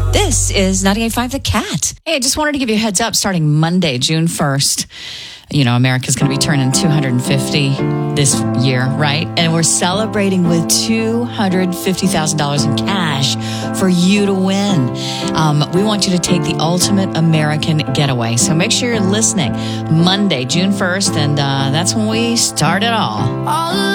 This is 98.5 The Cat. Hey, I just wanted to give you a heads up starting Monday, June 1st. You know, America's going to be turning 250 this year, right? And we're celebrating with $250,000 in cash for you to win. We want you to take the ultimate American getaway. So make sure you're listening Monday, June 1st, and that's when we start it all.